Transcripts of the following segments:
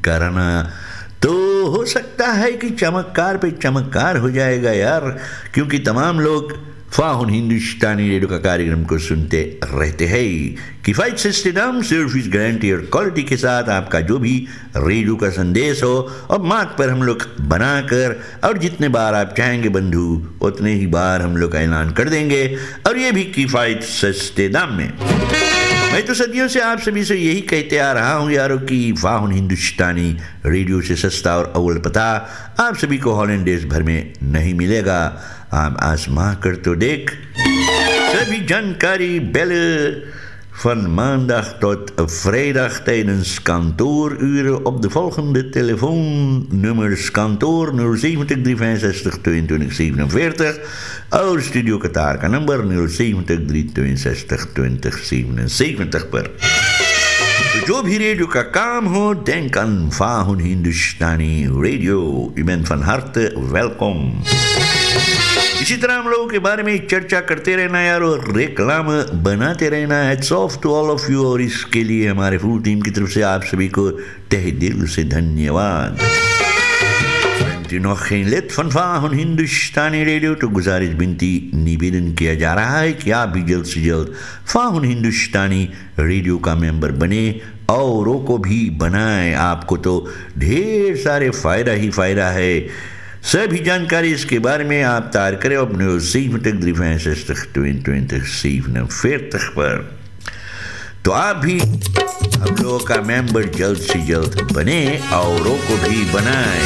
कराना, तो हो सकता है कि चमत्कार पे चमत्कार हो जाएगा यार, क्योंकि तमाम लोग फाहुन हिंदुस्तानी रेडियो का कार्यक्रम को सुनते रहते हैं। किफायत से इस्तेदाम, सर्विस गारंटी और क्वालिटी के साथ आपका जो भी रेडियो का संदेश हो और मात पर हम लोग बनाकर, और जितने बार आप चाहेंगे बंधु उतने ही बार हम लोग का ऐलान कर देंगे, और ये भी किफायत से इस्तेदाम में। मैं तो सदियों से आप सभी से यही कहते आ रहा हूँ यारों कि फाहुन हिंदुस्तानी रेडियो से सस्ता और अव्वल पता आप सभी को हॉलैंड देश भर में नहीं मिलेगा। आप आजमा कर तो देख। सभी जानकारी bellen van maandag tot vrijdag tijdens kantooruren op de volgende telefoonnummers: kantoor 070 365 22 47 और स्टूडियो कतार का नंबर 070 362 20 77 पर। तो जो भी रेडियो का काम हो, denk aan Fahun Hindustani Radio. U bent van harte welkom. इसी तरह हम लोगों के बारे में चर्चा करते रहना यार, और रेक्लाम बनाते रहना। Hats off to all of you, और इसके लिए हमारे फुल टीम की तरफ से आप सभी को तहे दिल से धन्यवाद। बent u nog geen lid van Fahun Hindustani Radio, तो गुजारिश बिनती निवेदन किया जा रहा है कि आप भी जल्द से जल्द Fahun Hindustani रेडियो का मेंबर बने, औरों को भी बनाएं। आपको तो ढेर सारे फ़ायदा ही फ़ायदा है। सभी जानकारी इसके बारे में आप तार करें अपने 070 365 20 47 पर। तो आप भी हम लोगों का मेंबर जल्द से जल्द बने, औरों को भी बनाएं।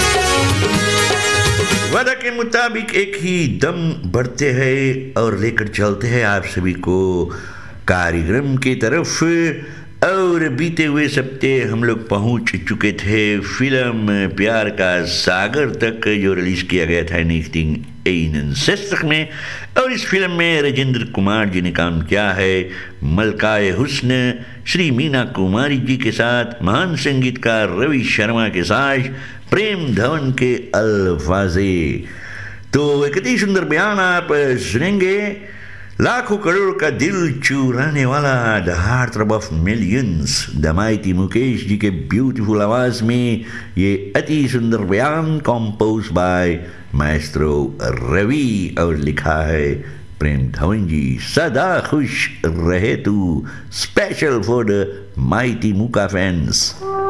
वादा के मुताबिक एक ही दम बढ़ते हैं और लेकर चलते हैं आप सभी को कार्यक्रम की तरफ। और बीते हुए सप्ते हम लोग पहुंच चुके थे फिल्म प्यार का सागर तक, जो रिलीज़ किया गया था 1961 में। और इस फिल्म में राजेंद्र कुमार जी ने काम किया है मलकाए हुस्न श्री मीना कुमारी जी के साथ, महान संगीतकार रवि शर्मा के साथ, प्रेम धवन के अल्फाजे। तो एक अति सुंदर बयान आप सुनेंगे। लाखों करोड़ का दिल चुराने वाला, the heart थ्रब of millions, the mighty Mukesh ji के ब्यूटीफुल आवाज में ये अति सुंदर बयान कंपोज बाय माएस्ट्रो रवि, और लिखा है प्रेम धवन जी। सदा खुश रहे तू, स्पेशल फॉर द माइटी मुका फैंस।